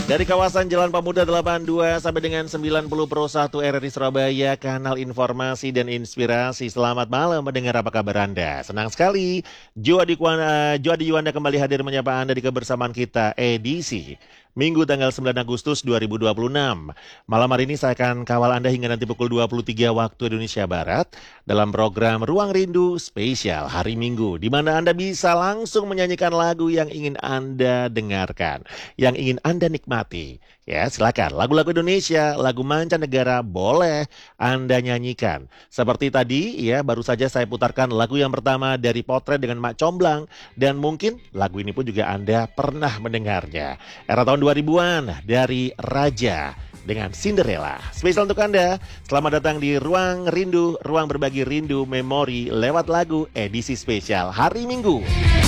Dari kawasan Jalan Pemuda 82 sampai dengan 91 Pro 1 RRI Surabaya, kanal informasi dan inspirasi. Selamat malam mendengar, apa kabar Anda? Senang sekali Jo Adi Yuanda kembali hadir menyapa Anda di kebersamaan kita edisi Minggu tanggal 9 Agustus 2026. Malam hari ini saya akan kawal Anda hingga nanti pukul 23 waktu Indonesia Barat dalam program Ruang Rindu Spesial Hari Minggu, di mana Anda bisa langsung menyanyikan lagu yang ingin Anda dengarkan, yang ingin Anda nikmati. Ya, silakan. Lagu-lagu Indonesia, lagu mancanegara boleh Anda nyanyikan. Seperti tadi, ya, baru saja saya putarkan lagu yang pertama dari Potret dengan Mak Comblang, dan mungkin lagu ini pun juga Anda pernah mendengarnya. Era tahun 2000-an dari Raja dengan Cinderella. Spesial untuk Anda, selamat datang di Ruang Rindu, ruang berbagi rindu memori lewat lagu edisi spesial Hari Minggu.